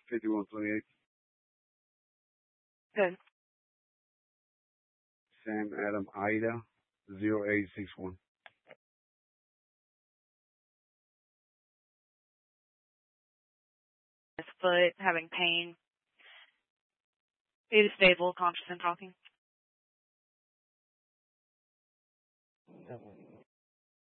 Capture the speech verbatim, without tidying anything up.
fifty-one twenty-eight. Good. Sam Adam Ida zero eight six one. His foot, having pain. He is stable, conscious, and talking.